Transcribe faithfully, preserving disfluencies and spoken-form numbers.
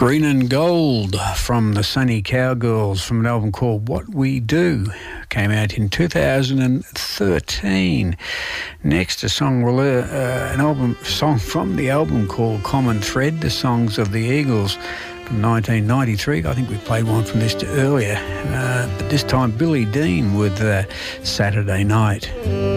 Green and Gold from the Sunny Cowgirls from an album called What We Do. Came out in two thousand thirteen. Next, a song, uh, an album song from the album called Common Thread, The Songs of the Eagles from nineteen ninety-three. I think we played one from this earlier, uh, but this time Billy Dean with uh, Saturday Night.